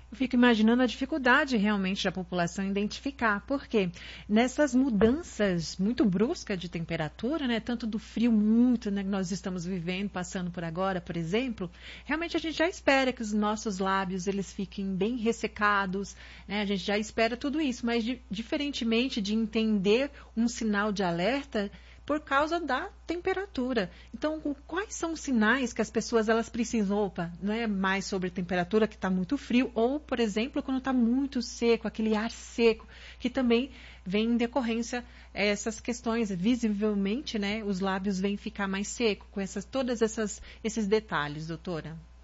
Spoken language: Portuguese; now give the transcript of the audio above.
Eu fico imaginando a dificuldade realmente da população identificar, porque nessas mudanças muito bruscas de temperatura, né, tanto do frio muito, né, que nós estamos vivendo, passando por agora, por exemplo, realmente a gente já espera que os nossos lábios eles fiquem bem ressecados, né, a gente já espera tudo isso, mas diferentemente de entender um sinal de alerta, por causa da temperatura. Então, quais são os sinais que as pessoas elas precisam? Opa, não é mais sobre a temperatura que está muito frio, ou, por exemplo, quando está muito seco, aquele ar seco, que também vem em decorrência essas questões. Visivelmente, né, os lábios vêm ficar mais secos, com esses detalhes, doutora.